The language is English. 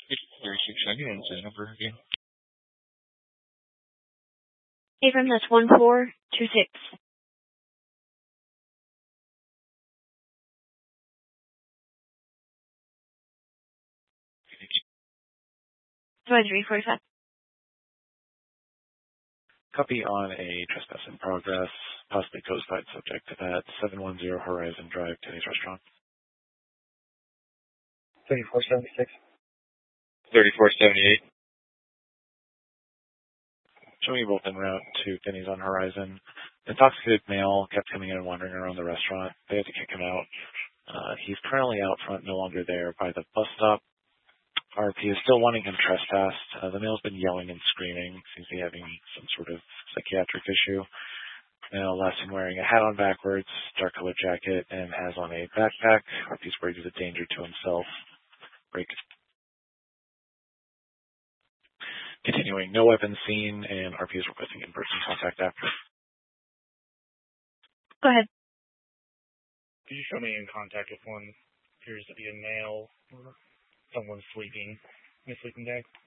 3690, what's his number again? Abram, that's 1426. Advisory 45. Copy on a trespass in progress, possibly codified subject to that. 710 Horizon Drive, Denny's Restaurant. 3476. 3478. Showing you both en route to Denny's on Horizon. Intoxicated male kept coming in and wandering around the restaurant. They had to kick him out. He's currently out front, no longer there by the bus stop. RP is still wanting him trespassed. The male's been yelling and screaming. Seems to be having some sort of psychiatric issue. Male last seen wearing a hat on backwards, dark colored jacket, and has on a backpack. RP's worried he's a danger to himself. Break. Continuing, no weapons seen, and RP is requesting in-person contact after. Go ahead. Could you show me in contact with one? Appears to be a male or someone sleeping in a sleeping bag.